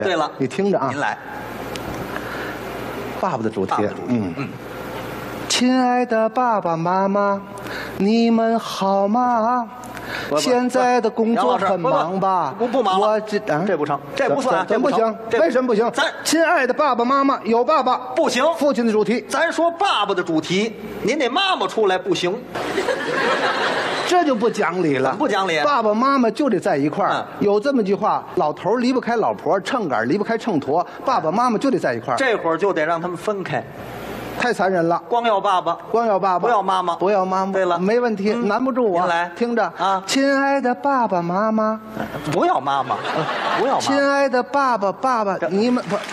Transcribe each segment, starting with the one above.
对了， 你听着啊， 您来。 爸爸的主题，亲爱的爸爸妈妈，你们好吗？现在的工作很忙吧？ 不忙了。 我这不成，这不算， 怎么不行？为什么不行？亲爱的爸爸妈妈，有爸爸不行。 父亲的主题， 咱说爸爸的主题，您得妈妈出来不行。 这就不讲理了。 不讲理， 爸爸妈妈就得在一块儿。有这么句话：老头离不开老婆，秤杆离不开秤砣。爸爸妈妈就得在一块儿。 这会儿就得让他们分开。 太残忍了！ 光要爸爸， 光要爸爸， 不要妈妈， 不要妈妈。 对了， 没问题，难不住我。 您来， 听着啊， 亲爱的爸爸妈妈， 不要妈妈，不要妈妈。 亲爱的爸爸你们不。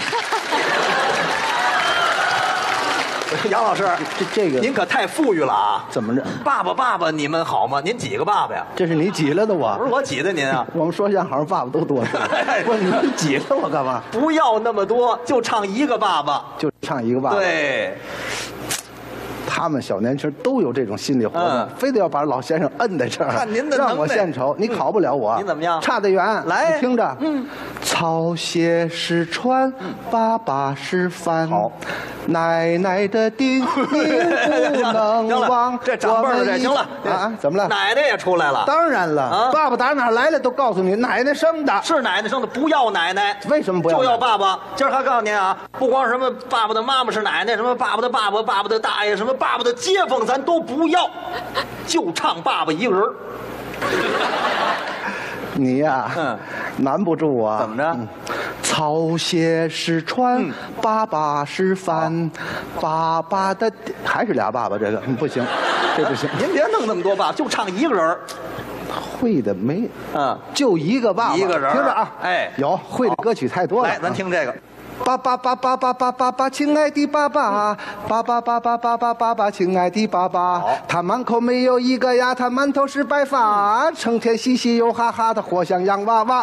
杨老师， 这个您可太富裕了啊！ 怎么着？ 爸爸，你们好吗？您几个爸爸呀？ 这是你挤了的我， 不是我挤的您啊！ 我们说相声爸爸都多。不是你挤了我干嘛？ 不要那么多，就唱一个爸爸， 就唱一个爸爸。 对。 他们小年轻都有这种心理活动，非得要把老先生摁在这儿， 看您的能耐， 让我献丑，你考不了我。 您怎么样？ 差得远。 来， 你听着，草鞋是船，爸爸是帆。 好， 奶奶的叮咛不能忘。 这长辈儿的行了啊？怎么了？ 奶奶也出来了。 当然了，爸爸打哪来了都告诉你，奶奶生的。 是奶奶生的，不要奶奶。 为什么不要？ 就要爸爸。今儿还告诉您啊，不光什么爸爸的妈妈是奶奶，什么爸爸的爸爸、爸爸的大爷，什么爸爸的街坊，咱都不要，就唱爸爸一个人。 你呀，难不住我。 怎么着？ 草鞋是船，爸爸是帆，爸爸的还是俩爸爸，这个不行，这不行。 您别弄那么多爸，就唱一个人。 会的没，就一个爸爸， 一个人。 听着啊， 哎， 有会的歌曲太多了。 来，咱听这个。 爸爸，亲爱的爸爸，爸，亲爱的爸爸。他满口没有一个牙，他满头是白发，成天嘻嘻又哈哈的，活像洋娃娃。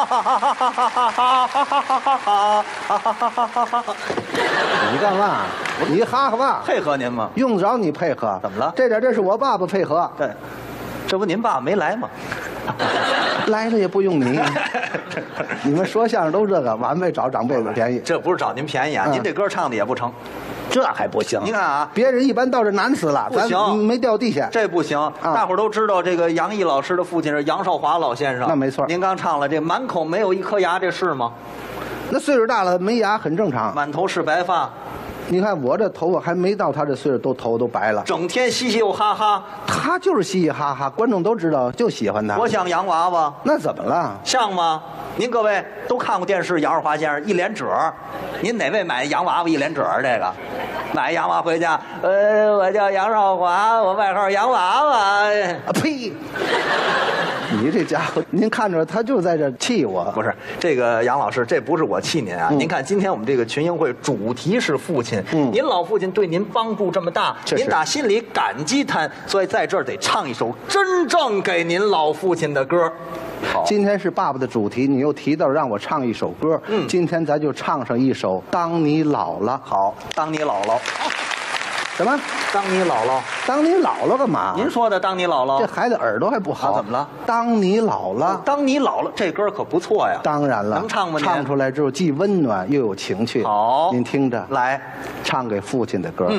你干嘛？你哈哈吧？ 配合您吗？ 用得着你配合？ 怎么了？ 这是我爸爸配合。 对，这不您爸爸没来吗？ 来了也不用你，你们说相声都这个，完美找长辈子便宜。 这不是找您便宜啊，您这歌唱的也不成， 这还不行。 您看啊， 别人一般到这难死了， 不行， 没掉地下。 这不行，大伙儿都知道这个杨毅老师的父亲是杨少华老先生， 那没错。 您刚唱了这满口没有一颗牙，这是吗？ 那岁数大了没牙很正常。 满头是白发。 你看我这头发还没到他这岁数，头都白了， 整天嘻嘻又哈哈。 他就是嘻嘻哈哈，观众都知道，就喜欢他。 我像洋娃娃， 那怎么了？ 像吗？您各位都看过电视，杨少华先生一脸褶儿，您哪位买洋娃娃一脸褶儿？这个买洋娃回家，我叫杨少华，我外号洋娃娃。 呸！你这家伙，您看着他就在这气我。 不是这个杨老师，这不是我气您啊。您看今天我们这个群英会主题是父亲，您老父亲对您帮助这么大，您打心里感激他，所以在这儿得唱一首真正给您老父亲的歌。好， 今天是爸爸的主题，你又提到让我唱一首歌，今天咱就唱上一首《当你老了》。 好，当你姥姥。 什么？ 当你姥姥？ 当你姥姥干嘛？ 您说的当你姥姥， 这孩子耳朵还不好。 怎么了？ 当你老了， 当你老了，这歌可不错呀。 当然了， 能唱吗？ 唱出来之后既温暖又有情趣。 好， 您听着， 来， 唱给父亲的歌。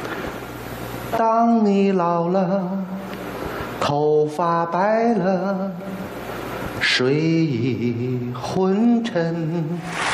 当你老了，头发白了，睡意昏沉。